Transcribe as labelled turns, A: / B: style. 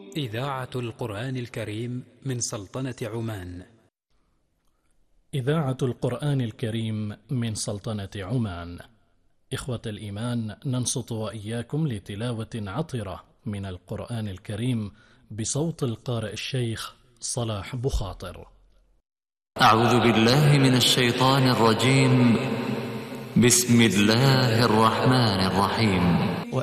A: إذاعة القرآن الكريم من سلطنة عمان.
B: إذاعة القرآن الكريم من سلطنة عمان. إخوة الإيمان، ننصت وإياكم لتلاوة عطرة من القرآن الكريم بصوت القارئ الشيخ صلاح بخاطر.
C: أعوذ بالله من الشيطان الرجيم. بسم الله الرحمن الرحيم.